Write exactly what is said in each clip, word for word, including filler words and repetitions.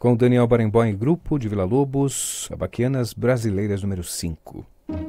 Com Daniel Barenboim e Grupo de Vila Lobos, Abaquianas Brasileiras número cinco.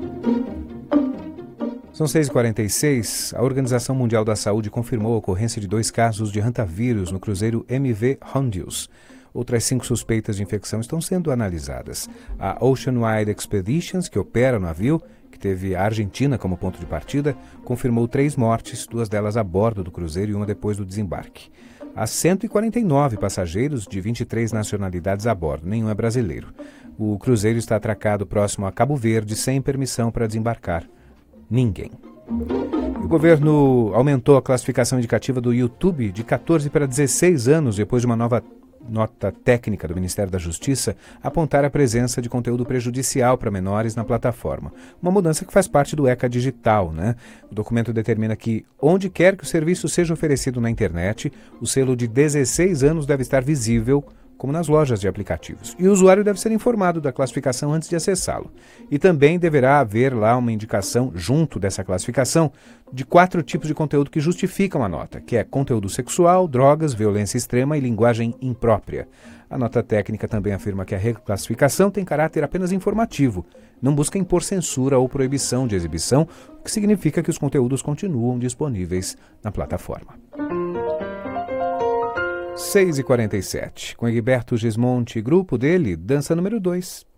São seis e quarenta e seis. A Organização Mundial da Saúde confirmou a ocorrência de dois casos de hantavírus no cruzeiro M V Hondius. Outras cinco suspeitas de infecção estão sendo analisadas. A Ocean Wide Expeditions, que opera o navio, que teve a Argentina como ponto de partida, confirmou três mortes, duas delas a bordo do cruzeiro e uma depois do desembarque. Há cento e quarenta e nove passageiros de vinte e três nacionalidades a bordo, nenhum é brasileiro. O cruzeiro está atracado próximo a Cabo Verde, sem permissão para desembarcar ninguém. O governo aumentou a classificação indicativa do YouTube de catorze para dezesseis anos, depois de uma nova nota técnica do Ministério da Justiça apontar a presença de conteúdo prejudicial para menores na plataforma. Uma mudança que faz parte do ECA Digital, né? O documento determina que, onde quer que o serviço seja oferecido na internet, o selo de dezesseis anos deve estar visível, como nas lojas de aplicativos. E o usuário deve ser informado da classificação antes de acessá-lo. E também deverá haver lá uma indicação, junto dessa classificação, de quatro tipos de conteúdo que justificam a nota, que é conteúdo sexual, drogas, violência extrema e linguagem imprópria. A nota técnica também afirma que a reclassificação tem caráter apenas informativo, não busca impor censura ou proibição de exibição, o que significa que os conteúdos continuam disponíveis na plataforma. seis e quarenta e sete. Com Egberto Gismonti e grupo dele, dança número dois.